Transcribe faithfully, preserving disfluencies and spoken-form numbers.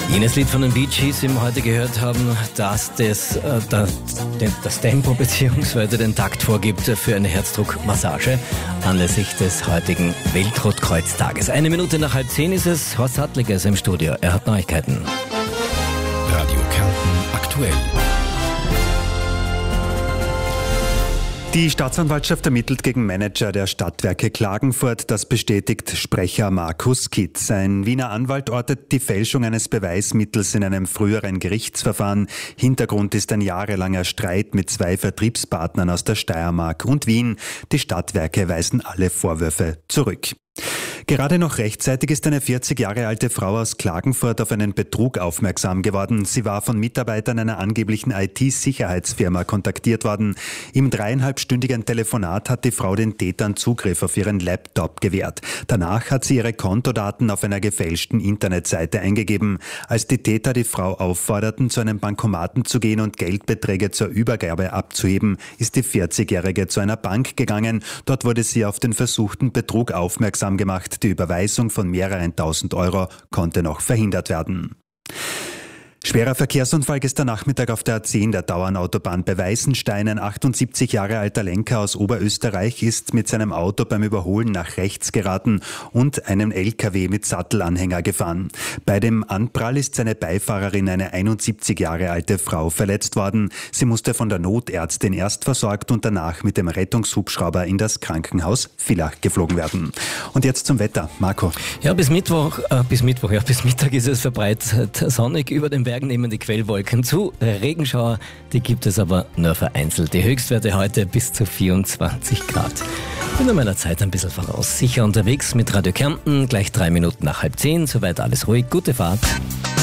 Jenes Lied von den Bee Gees, das wir heute gehört haben, das das, äh, das, das Tempo bzw. den Takt vorgibt für eine Herzdruckmassage anlässlich des heutigen Weltrotkreuztages. Eine Minute nach halb zehn ist es. Horst Hartliger ist im Studio. Er hat Neuigkeiten. Radio Kärnten aktuell. Die Staatsanwaltschaft ermittelt gegen Manager der Stadtwerke Klagenfurt, das bestätigt Sprecher Markus Kitz. Ein Wiener Anwalt ortet die Fälschung eines Beweismittels in einem früheren Gerichtsverfahren. Hintergrund ist ein jahrelanger Streit mit zwei Vertriebspartnern aus der Steiermark und Wien. Die Stadtwerke weisen alle Vorwürfe zurück. Gerade noch rechtzeitig ist eine vierzig Jahre alte Frau aus Klagenfurt auf einen Betrug aufmerksam geworden. Sie war von Mitarbeitern einer angeblichen I T-Sicherheitsfirma kontaktiert worden. Im dreieinhalbstündigen Telefonat hat die Frau den Tätern Zugriff auf ihren Laptop gewährt. Danach hat sie ihre Kontodaten auf einer gefälschten Internetseite eingegeben. Als die Täter die Frau aufforderten, zu einem Bankomaten zu gehen und Geldbeträge zur Übergabe abzuheben, ist die vierzigjährige zu einer Bank gegangen. Dort wurde sie auf den versuchten Betrug aufmerksam gemacht. Die Überweisung von mehreren tausend Euro konnte noch verhindert werden. Schwerer Verkehrsunfall gestern Nachmittag auf der A zehn der Dauernautobahn bei Weißenstein. Ein achtundsiebzig Jahre alter Lenker aus Oberösterreich ist mit seinem Auto beim Überholen nach rechts geraten und einen L K W mit Sattelanhänger gefahren. Bei dem Anprall ist seine Beifahrerin, eine einundsiebzig Jahre alte Frau, verletzt worden. Sie musste von der Notärztin erst versorgt und danach mit dem Rettungshubschrauber in das Krankenhaus Villach geflogen werden. Und jetzt zum Wetter. Marco. Ja, bis Mittwoch, äh, bis Mittwoch, ja, bis Mittag ist es verbreitet sonnig. Über den Bergen nehmen die Quellwolken zu. Regenschauer, die gibt es aber nur vereinzelt. Die Höchstwerte heute bis zu vierundzwanzig Grad. Bin an meiner Zeit ein bisschen voraus. Sicher unterwegs mit Radio Kärnten, gleich drei Minuten nach halb zehn. Soweit alles ruhig. Gute Fahrt.